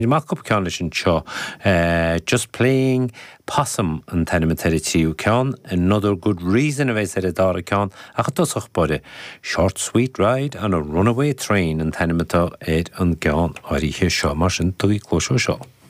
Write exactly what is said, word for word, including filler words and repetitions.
Mark up Carnation Shaw, uh, just playing possum and tenemateri can. Another good reason of I said a dara can. Achatos body short sweet ride on a runaway train and tenemata eight and gone. Ori here Shaw Martian to close show.